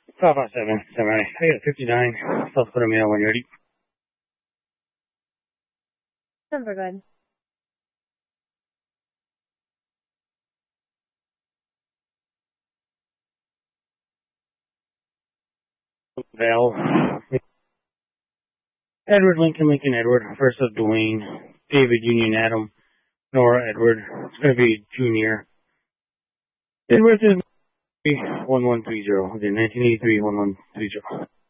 557, I got a 59, South Dakota Mail when you're ready. Number good. Val. Edward Lincoln, Lincoln Edward, first of Dwayne, David Union Adam, Nora Edward. It's going to be Junior. Edward is 1130, the 1983 1130.